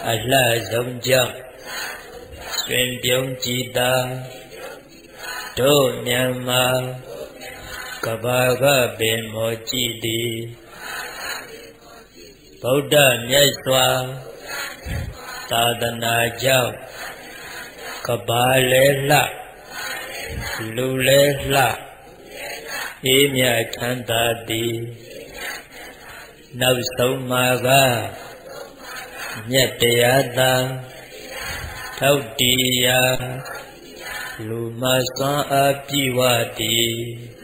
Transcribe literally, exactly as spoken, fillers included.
အလှဆုံးကြောင့်တွင်ပြုံးကြည်သာတို့မြန်မာကဘာကပင်မောကြည်သည်ဗုဒ္ဓမြတ်စွာသာသနာကြောင့်ကဘာလဲလှလူလဲလှအေးမြချမ်းသာသည်နောက်ဆုံးမှာကမြတ်တရားသာထောက်တည်ရာလူမစွမ်းအားပြည့်ဝသည်